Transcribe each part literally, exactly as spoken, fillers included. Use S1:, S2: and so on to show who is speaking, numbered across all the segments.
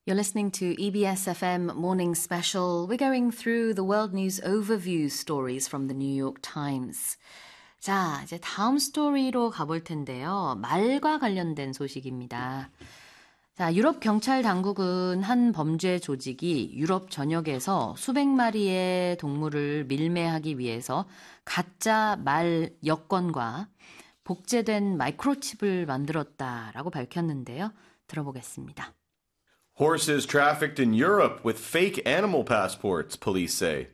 S1: You're listening to E B S F M Morning Special. We're going through the world news overview stories from the New York Times. 자, 이제 다음 스토리로 가볼 텐데요. 말과 관련된 소식입니다. 자, 유럽 경찰 당국은 한 범죄 조직이 유럽 전역에서 수백 마리의 동물을 밀매하기 위해서 가짜 말 여권과 복제된 마이크로칩을 만들었다라고 밝혔는데요. 들어보겠습니다.
S2: Horses trafficked in Europe with fake animal passports, police say.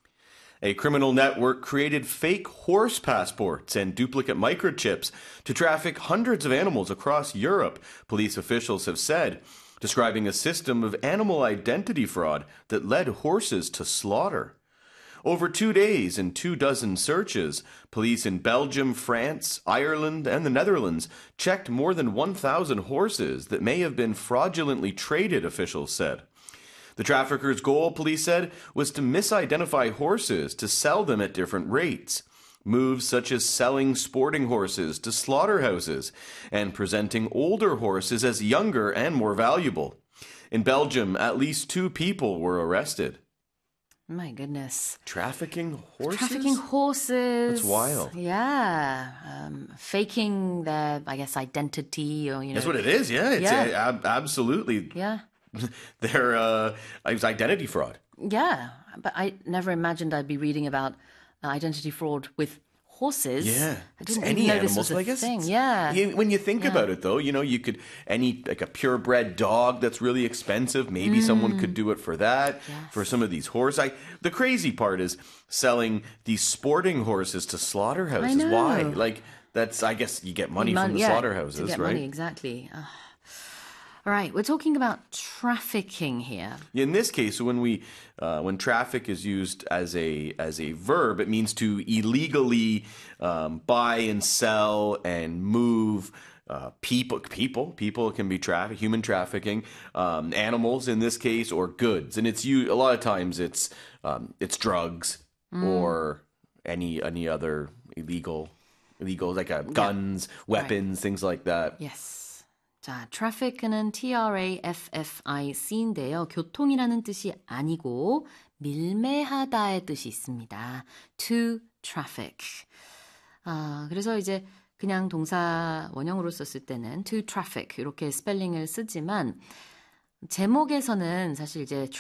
S2: A criminal network created fake horse passports and duplicate microchips to traffic hundreds of animals across Europe, police officials have said, describing a system of animal identity fraud that led horses to slaughter. Over two days and two dozen searches, police in Belgium, France, Ireland, and the Netherlands checked more than one thousand horses that may have been fraudulently traded, officials said. The traffickers' goal, police said, was to misidentify horses to sell them at different rates. Moves such as selling sporting horses to slaughterhouses and presenting older horses as younger and more valuable. In Belgium, at least two people were arrested.
S1: My goodness.
S2: Trafficking horses?
S1: Trafficking horses.
S2: That's wild.
S1: Yeah. Um, faking their, I guess, identity or, you know.
S2: That's what it is, yeah. It's
S1: Yeah.
S2: A, ab- absolutely.
S1: Yeah.
S2: Their uh, it was identity fraud.
S1: Yeah. But I never imagined I'd be reading about uh, identity fraud with horses.
S2: Yeah.
S1: I
S2: It's
S1: didn't
S2: any
S1: even know
S2: animals.
S1: this was
S2: but
S1: a
S2: I guess
S1: thing.
S2: it's-
S1: Yeah.
S2: you- when you think
S1: Yeah.
S2: about it, though, you know, you could, any, like a purebred dog that's really expensive, maybe someone could do it for that.
S1: Yes.
S2: For some of these horses. I, the crazy part is selling these sporting horses to slaughterhouses.
S1: know.
S2: Why? Like, that's, I guess you get money
S1: Mon-
S2: from the
S1: yeah,
S2: slaughterhouses,
S1: to get
S2: right?
S1: money, exactly. Ugh. All right, we're talking about trafficking here.
S2: In this case, when we uh, when traffic is used as a as a verb, it means to illegally um, buy and sell and move uh, people. People people can be traffic, human trafficking, um, animals in this case, or goods. And it's you a lot of times it's um, it's drugs or any any other illegal illegal like uh, guns, weapons, things like that.
S1: Yes. 자, traffic는 T-R-A-F-F-I-C인데요. 교통이라는 뜻이 아니고 밀매하다의 뜻이 있습니다. To traffic. 아, 그래서 이제 그냥 동사 원형으로 썼을 때는 to traffic 이렇게 스펠링을 쓰지만 제목에서는 사실 이제